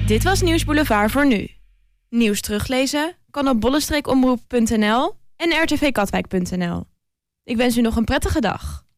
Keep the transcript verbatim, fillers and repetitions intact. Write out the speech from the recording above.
Dit was Nieuws Boulevard voor nu. Nieuws teruglezen kan op bolle streek omroep punt n l en r t v katwijk punt n l. Ik wens u nog een prettige dag.